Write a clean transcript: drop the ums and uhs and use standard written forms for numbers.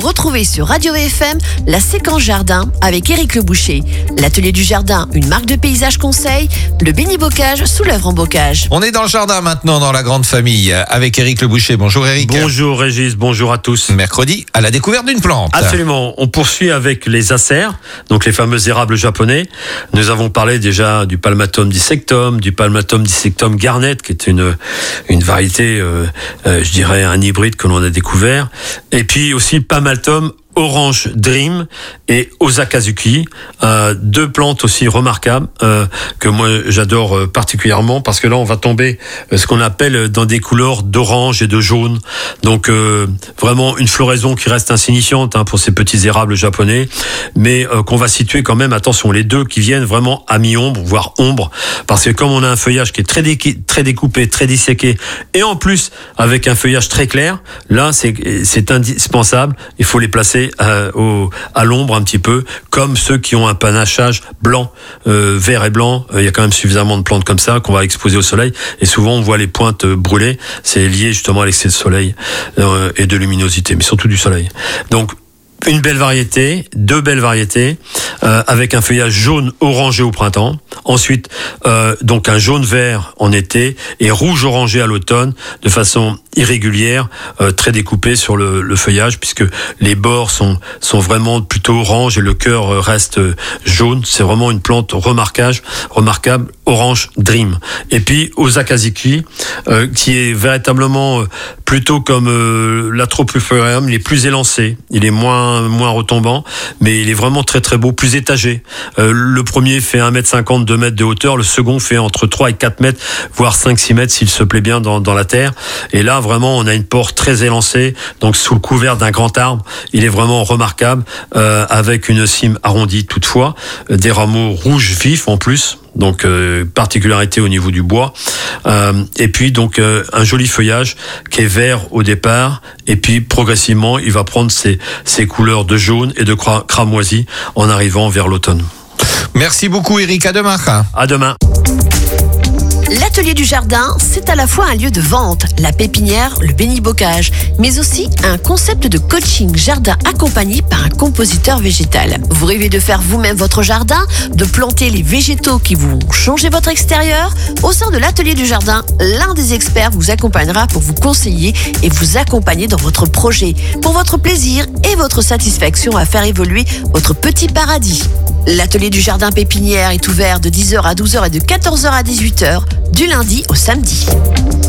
Retrouvez sur Radio VFM la séquence jardin avec Éric Le Boucher. L'atelier du jardin, une marque de paysage conseil. Le bénibocage sous l'œuvre en bocage. On est dans le jardin maintenant, dans la grande famille, avec Éric Le Boucher. Bonjour Éric. Bonjour Régis, bonjour à tous. Mercredi, à la découverte d'une plante. Absolument, on poursuit avec les acères, donc les fameux érables japonais. Nous avons parlé déjà du Palmatum dissectum, du Palmatum dissectum garnet, qui est une variété, je dirais un hybride que l'on a découvert. Et puis aussi le Palmatum Orange Dream et Osakazuki, deux plantes aussi remarquables que moi j'adore particulièrement, parce que là on va tomber ce qu'on appelle dans des couleurs d'orange et de jaune, donc vraiment une floraison qui reste insignifiante pour ces petits érables japonais, mais qu'on va situer quand même, attention, les deux qui viennent vraiment à mi-ombre voire ombre, parce que comme on a un feuillage qui est très découpé, très disséqué, et en plus avec un feuillage très clair, là c'est indispensable, il faut les placer à l'ombre un petit peu, comme ceux qui ont un panachage blanc, vert et blanc. Il y a quand même suffisamment de plantes comme ça qu'on va exposer au soleil, et souvent on voit les pointes brûler. C'est lié justement à l'excès de soleil et de luminosité, mais surtout du soleil. Donc une belle variété, deux belles variétés, avec un feuillage jaune orangé au printemps. Ensuite, donc un jaune vert en été et rouge orangé à l'automne, de façon irrégulière, très découpée sur le feuillage, puisque les bords sont vraiment plutôt orange et le cœur reste jaune. C'est vraiment une plante remarquable, Orange Dream. Et puis Osakazuki, qui est véritablement plutôt comme l'Atropurpureum, il est plus élancé, il est moins retombant, mais il est vraiment très très beau, plus étagé. Le premier fait 1,50 m, 2 mètres de hauteur, le second fait entre 3 et 4 mètres, voire 5-6 mètres s'il se plaît bien dans la terre. Et là vraiment on a une pore très élancée, donc sous le couvert d'un grand arbre, il est vraiment remarquable, avec une cime arrondie toutefois, des rameaux rouges vifs en plus, donc particularité au niveau du bois, et puis donc un joli feuillage qui est vert au départ, et puis progressivement il va prendre ses couleurs de jaune et de cramoisi en arrivant vers l'automne. Merci beaucoup Éric, à demain. À demain. L'atelier du jardin, c'est à la fois un lieu de vente, la pépinière, le bénibocage, mais aussi un concept de coaching jardin accompagné par un compositeur végétal. Vous rêvez de faire vous-même votre jardin, de planter les végétaux qui vont changer votre extérieur? Au sein de l'atelier du jardin, l'un des experts vous accompagnera pour vous conseiller et vous accompagner dans votre projet, pour votre plaisir et votre satisfaction à faire évoluer votre petit paradis. L'atelier du jardin pépinière est ouvert de 10h à 12h et de 14h à 18h, du lundi au samedi.